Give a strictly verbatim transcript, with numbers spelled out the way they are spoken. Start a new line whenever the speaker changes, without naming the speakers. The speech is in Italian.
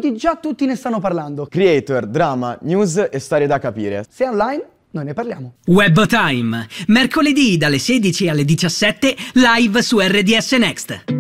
minuti già tutti ne stanno parlando.
Creator, drama, news e storie da capire.
Se è online, noi ne parliamo.
Webtime, mercoledì dalle sedici alle diciassette, live su R D S Next.